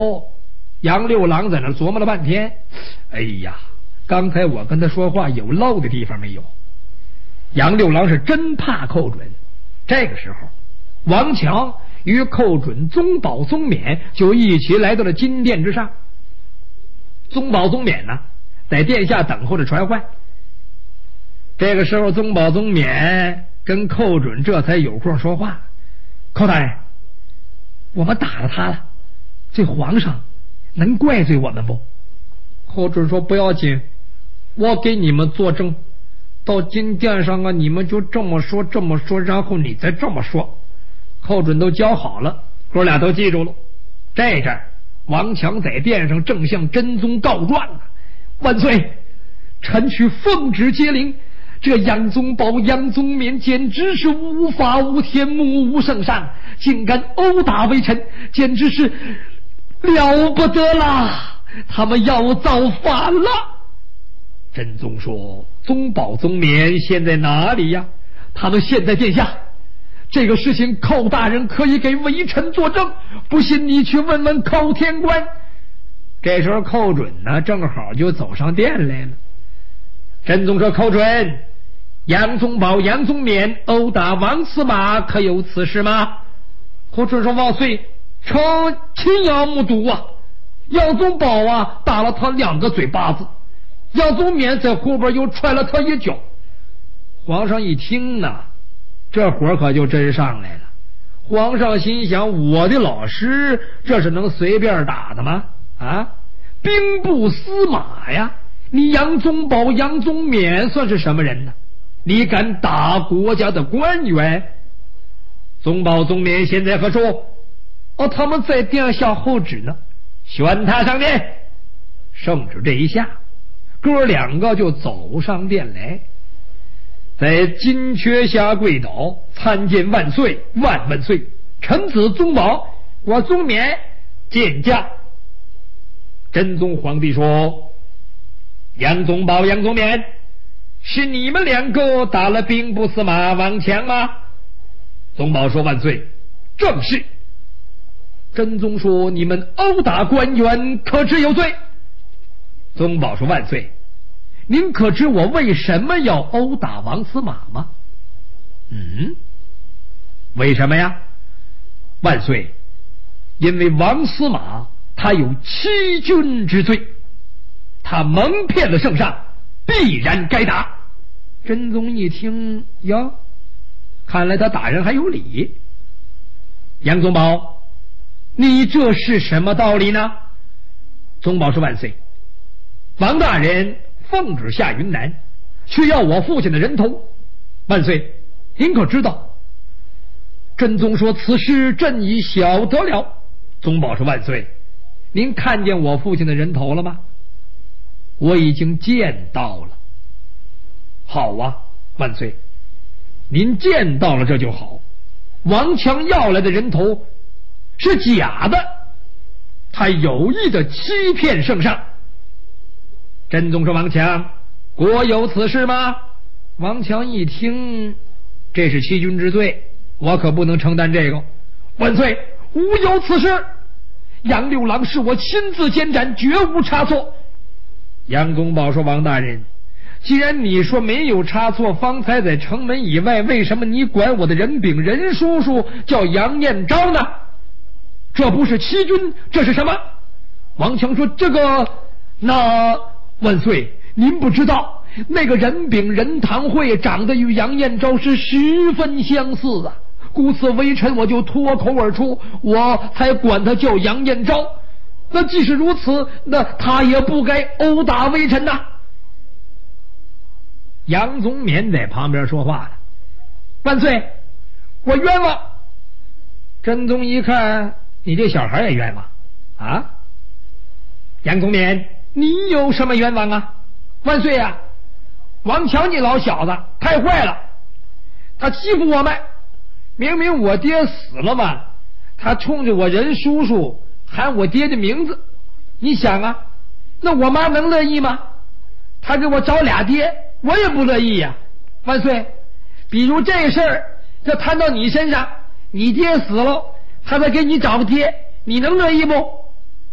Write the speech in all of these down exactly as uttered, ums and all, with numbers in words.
哦，杨六郎在那琢磨了半天，哎呀，刚才我跟他说话有漏的地方没有？杨六郎是真怕寇准。这个时候，王强与寇准、宗保、宗勉就一起来到了金殿之上。宗保、宗勉呢，在殿下等候着传唤。这个时候，宗保、宗勉跟寇准这才有空说话。寇大人，我们打了他了，这皇上能怪罪我们不？寇准说不要紧，我给你们作证，到金殿上啊，你们就这么说这么说，然后你再这么说。寇准都教好了，哥俩都记住了。这阵儿王强在殿上正向真宗告状啊，万岁，臣去奉旨接令，这杨宗保、杨宗勉简直是无法无天、目无圣上，竟敢殴打微臣，简直是了不得啦！他们要造反了。真宗说：宗保、宗勉现在哪里呀？他们现在殿下。这个事情寇大人可以给微臣作证，不信你去问问寇天官。这时候寇准呢，正好就走上殿来了。真宗说：寇准，杨宗保、杨宗勉殴打王司马，可有此事吗？寇准说：万岁，臣亲眼目睹啊，杨宗保啊打了他两个嘴巴子，杨宗勉在后边又踹了他一脚。皇上一听呢，这火可就真上来了。皇上心想，我的老师这是能随便打的吗？啊，兵部司马呀，你杨宗保、杨宗勉算是什么人呢？你敢打国家的官员？宗保、宗勉现在何处？哦，他们在殿下候旨呢，宣他上殿。圣旨这一下，哥两个就走上殿来，在金阙下跪倒，参见万岁，万万岁！臣子宗保，我宗勉见驾。真宗皇帝说：杨宗保、杨宗勉，是你们两个打了兵部司马王强吗？宗保说：万岁，正是。真宗说：你们殴打官员，可知有罪？宗保说：万岁，您可知我为什么要殴打王司马吗？嗯，为什么呀？万岁，因为王司马他有欺君之罪，他蒙骗了圣上，必然该打。真宗一听，哟，看来他打人还有理。杨宗保，你这是什么道理呢？宗保说：万岁，王大人奉旨下云南，去要我父亲的人头。万岁，您可知道？真宗说：此事朕已晓得了。宗保说：万岁，您看见我父亲的人头了吗？我已经见到了。好啊，万岁，您见到了这就好。王强要来的人头是假的，他有意的欺骗圣上。真宗说：王强，国有此事吗？王强一听，这是欺君之罪，我可不能承担这个。万岁，无有此事，杨六郎是我亲自监斩，绝无差错。杨宗保说：王大人，既然你说没有差错，方才在城门以外，为什么你管我的人禀任叔叔叫杨彦昭呢？这不是欺君，这是什么？王强说：这个，那万岁，您不知道，那个任秉任堂会长得与杨彦昭是十分相似啊，故此微臣我就脱口而出，我才管他叫杨彦昭。那即使如此，那他也不该殴打微臣呐。杨宗勉在旁边说话了：万岁，我冤枉。真宗一看，你这小孩也冤枉啊？杨宗勉，你有什么冤枉啊？万岁啊，王强你老小子太坏了，他欺负我们。明明我爹死了嘛，他冲着我任叔叔喊我爹的名字，你想啊，那我妈能乐意吗？他给我找俩爹，我也不乐意呀。万岁，比如这事儿要摊到你身上，你爹死了，他再给你找个爹，你能乐意不？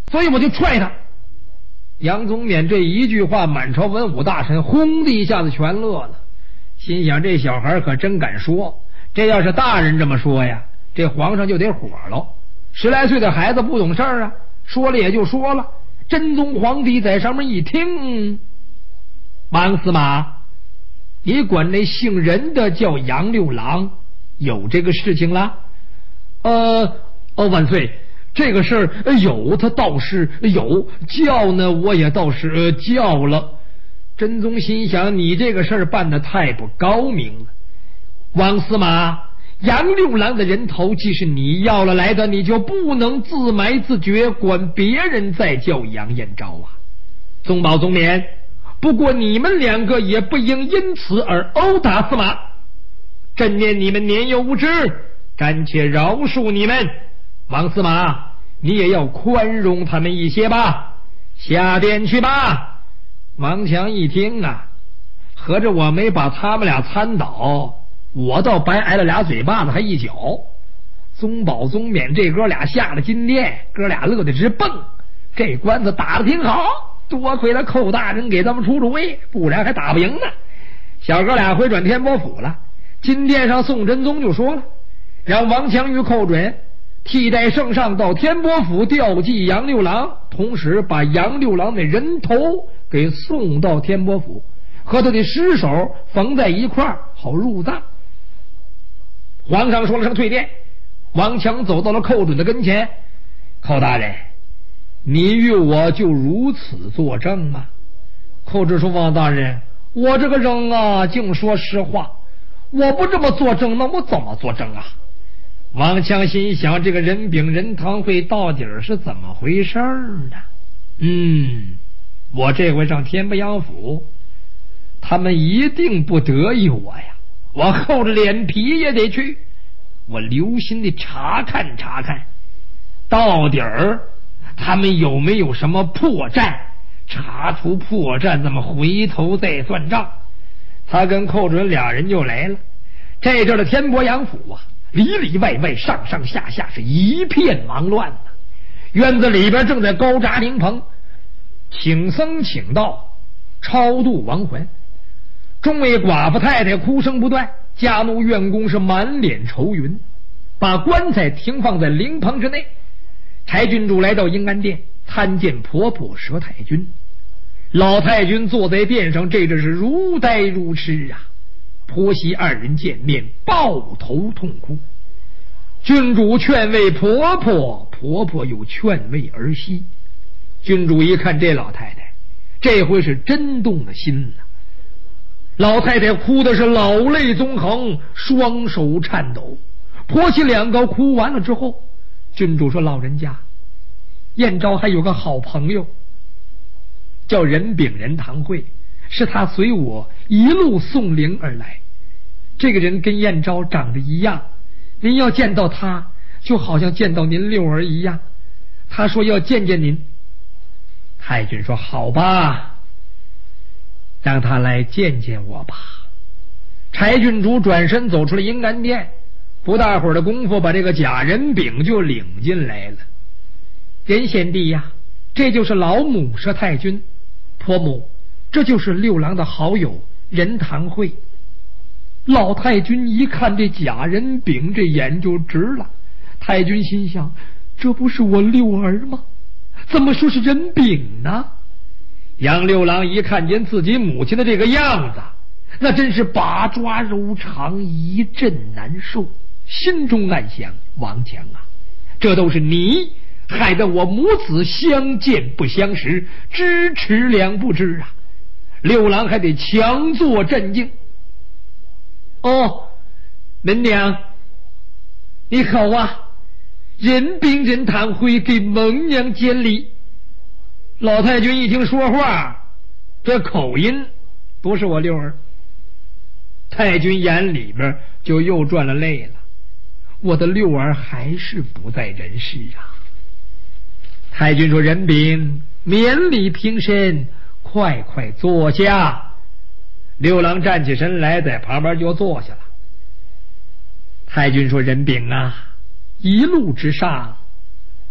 所以我就踹他。杨宗勉这一句话，满朝文武大臣轰的一下子全乐了，心想这小孩可真敢说，这要是大人这么说呀，这皇上就得火了。十来岁的孩子不懂事儿啊，说了也就说了。真宗皇帝在上面一听，王司马，你管那姓任的叫杨六郎，有这个事情啦？呃，哦，万岁，这个事儿有，他倒是有，叫呢我也倒是、呃、叫了。真宗心想，你这个事儿办得太不高明了。王司马，杨六郎的人头既是你要了来的，你就不能自埋自绝，管别人再叫杨彦昭啊。宗保宗勉，不过你们两个也不应因此而殴打司马，朕念你们年幼无知，暂且饶恕你们。王司马，你也要宽容他们一些吧，下殿去吧。王强一听啊，合着我没把他们俩参倒，我倒白挨了俩嘴巴子还一脚。宗保宗勉这哥俩下了金殿，哥俩乐得直蹦，这官司打得挺好，多亏了寇大人给咱们出主意，不然还打不赢呢。小哥俩回转天波府了，金殿上宋真宗就说了，让王强与寇准替代圣上到天波府吊祭杨六郎，同时把杨六郎的人头给送到天波府，和他的尸首缝在一块儿，好入葬。皇上说了声退殿，王强走到了寇准的跟前，寇大人，你与我就如此作证吗？寇准说，王大人，我这个人啊，净说实话，我不这么作证，那我怎么作证啊？王强心想，这个任秉任堂会到底是怎么回事呢？嗯，我这回上天不阳府，他们一定不得意我呀，我厚着脸皮也得去，我留心的查看查看，到底儿他们有没有什么破绽，查出破绽，咱们回头再算账。他跟寇准俩人就来了。这阵的天波阳府啊，里里外外上上下下是一片忙乱啊。院子里边正在高札灵棚，请僧请道，超度亡魂。众位寡妇太太哭声不断，家奴院工是满脸愁云，把棺材停放在灵棚之内。柴郡主来到阴安殿，参见婆婆佘太君。老太君坐在殿上，这阵是如呆如痴啊。婆媳二人见面，抱头痛哭。郡主劝慰婆婆，婆婆又劝慰儿媳。郡主一看这老太太，这回是真动了心了。老太太哭的是老泪纵横，双手颤抖。婆媳两个哭完了之后，郡主说，老人家，燕昭还有个好朋友叫任秉任堂会，是他随我一路送灵而来。这个人跟燕昭长得一样，您要见到他就好像见到您六儿一样，他说要见见您。太君说，好吧，让他来见见我吧。柴郡主转身走出了阴安殿，不大会儿的功夫把这个贾仁炳就领进来了。任贤弟呀，这就是老母佘太君，婆母，这就是六郎的好友任堂会。老太君一看这贾仁炳，这眼就直了。太君心想，这不是我六儿吗？怎么说是任炳呢？杨六郎一看见自己母亲的这个样子，那真是把抓柔肠，一阵难受，心中暗想，王强啊，这都是你害得我母子相见不相识，知耻两不知啊。六郎还得强作镇静。哦，门娘你好啊，任秉任堂会给蒙娘见礼。老太君一听说话，这口音不是我六儿。太君眼里边就又转了泪了，我的六儿还是不在人世啊。太君说，任秉免礼平身，快快坐下。六郎站起身来，在旁边就坐下了。太君说，任秉啊，一路之上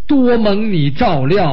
多蒙你照料